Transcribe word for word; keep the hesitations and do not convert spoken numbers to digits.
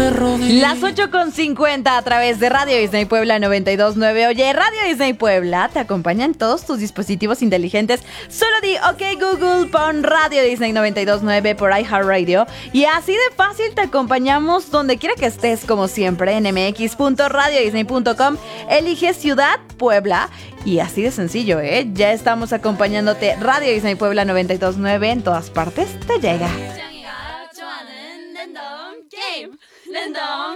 de rodillas. Las ocho con cincuenta a través de Radio Disney Puebla noventa y dos punto nueve. Oye, Radio Disney Puebla te acompaña en todos tus dispositivos inteligentes. Solo di OK Google, pon Radio Disney noventa y dos punto nueve por iHeartRadio y así de fácil te acompañamos donde quiera que estés, como siempre, en m x punto radio disney punto com. Elige Ciudad Puebla y así de sencillo, ¿eh? Ya estamos acompañándote. Radio Disney Puebla noventa y dos punto nueve en todas partes te llega.